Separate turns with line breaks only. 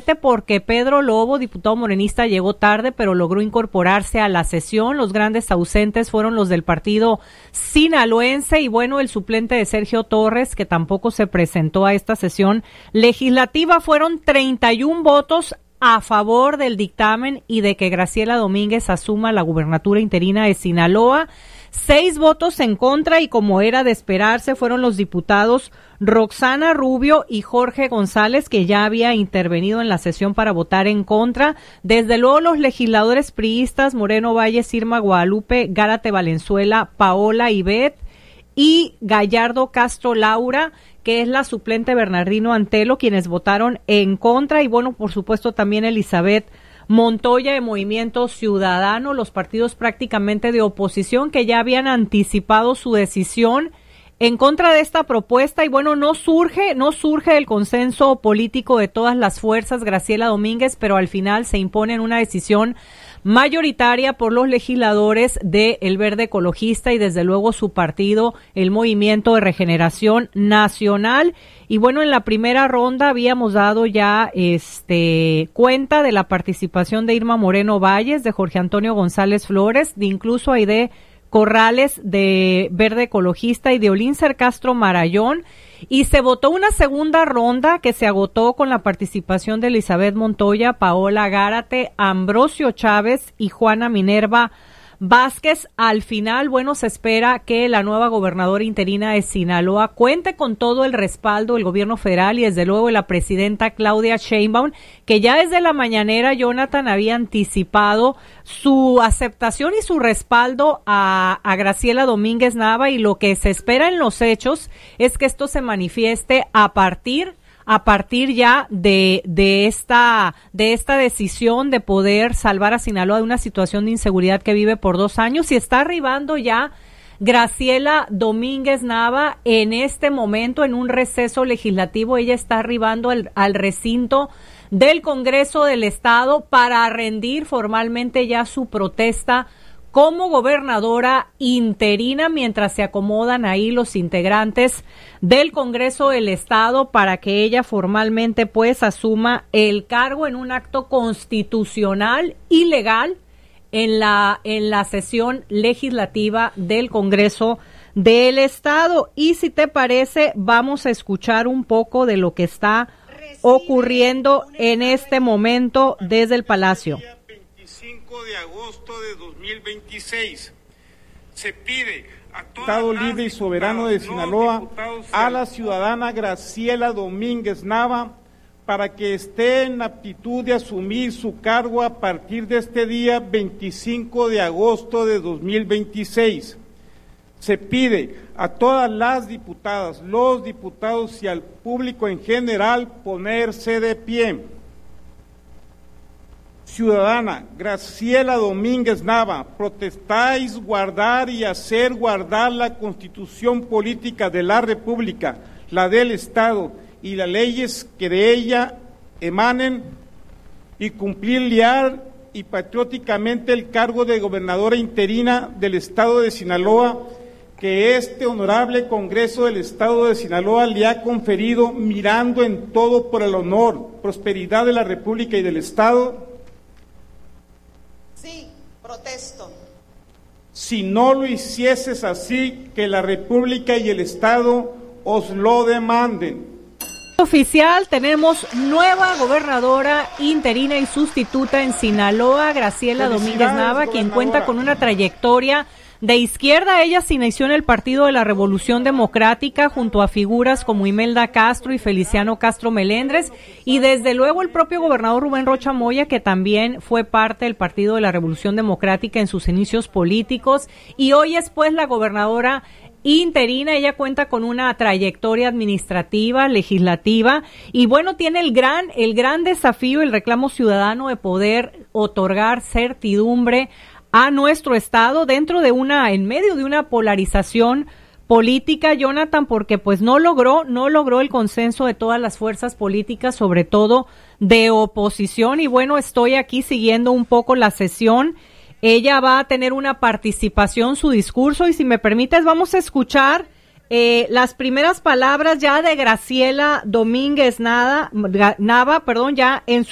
porque Pedro Lobo, diputado morenista, llegó tarde, pero logró incorporarse a la sesión. Los grandes ausentes fueron los del partido sinaloense y bueno, el suplente de Sergio Torres, que tampoco se presentó a esta sesión legislativa. Fueron 31 votos a favor del dictamen y de que Graciela Domínguez asuma la gubernatura interina de Sinaloa. 6 votos en contra y, como era de esperarse, fueron los diputados Roxana Rubio y Jorge González, que ya había intervenido en la sesión para votar en contra. Desde luego los legisladores priistas Moreno Valles, Irma Guadalupe, Gárate Valenzuela, Paola Ibet y Gallardo Castro Laura, que es la suplente Bernardino Antelo, quienes votaron en contra. Y bueno, por supuesto también Elizabeth Montoya de Movimiento Ciudadano, los partidos prácticamente de oposición que ya habían anticipado su decisión en contra de esta propuesta. Y bueno, no surge el consenso político de todas las fuerzas, Graciela Domínguez, pero al final se impone en una decisión mayoritaria por los legisladores de El Verde Ecologista y desde luego su partido, el Movimiento de Regeneración Nacional. Y bueno, en la primera ronda habíamos dado ya cuenta de la participación de Irma Moreno Valles, de Jorge Antonio González Flores, de incluso Aide Corrales de Verde Ecologista y de Olíncer Castro Marayón. Y se votó una segunda ronda que se agotó con la participación de Elizabeth Montoya, Paola Gárate, Ambrosio Chávez y Juana Minerva Vázquez. Al final, bueno, se espera que la nueva gobernadora interina de Sinaloa cuente con todo el respaldo del gobierno federal y desde luego de la presidenta Claudia Sheinbaum, que ya desde la mañanera, Jonathan, había anticipado su aceptación y su respaldo a Graciela Domínguez Nava, y lo que se espera en los hechos es que esto se manifieste a partir ya de esta decisión de poder salvar a Sinaloa de una situación de inseguridad que vive por 2 años. Y está arribando ya Graciela Domínguez Nava en este momento en un receso legislativo. Ella está arribando al recinto del Congreso del Estado para rendir formalmente ya su protesta como gobernadora interina, mientras se acomodan ahí los integrantes del Congreso del Estado para que ella formalmente pues asuma el cargo en un acto constitucional y legal en la sesión legislativa del Congreso del Estado. Y si te parece, vamos a escuchar un poco de lo que está ocurriendo en este momento desde el Palacio.
25 de agosto de 2026 se pide a todo
Estado libre y soberano de Sinaloa, a la ciudadana Graciela Domínguez Nava, para que esté en aptitud de asumir su cargo a partir de este día 25 de agosto de 2026. Se pide a todas las diputadas, los diputados y al público en general ponerse de pie. Ciudadana Graciela Domínguez Nava, protestáis guardar y hacer guardar la Constitución política de la República, la del Estado y las leyes que de ella emanen, y cumplir leal y patrióticamente el cargo de gobernadora interina del Estado de Sinaloa, que este honorable Congreso del Estado de Sinaloa le ha conferido, mirando en todo por el honor, prosperidad de la República y del Estado.
Sí, protesto.
Si no lo hicieses así, que la República y el Estado os lo demanden.
Oficial, tenemos nueva gobernadora interina y sustituta en Sinaloa, Graciela Domínguez Nava, quien cuenta con una trayectoria de izquierda. Ella se inició en el Partido de la Revolución Democrática junto a figuras como Imelda Castro y Feliciano Castro Melendres, y desde luego el propio gobernador Rubén Rocha Moya, que también fue parte del Partido de la Revolución Democrática en sus inicios políticos, y hoy es pues la gobernadora interina. Ella cuenta con una trayectoria administrativa, legislativa, y bueno, tiene el gran desafío, el reclamo ciudadano de poder otorgar certidumbre a nuestro estado en medio de una polarización política, Jonathan, porque pues no logró el consenso de todas las fuerzas políticas, sobre todo de oposición. Y bueno, estoy aquí siguiendo un poco la sesión. Ella va a tener una participación, su discurso, y si me permites vamos a escuchar las primeras palabras ya de Graciela Domínguez Nava, ya en su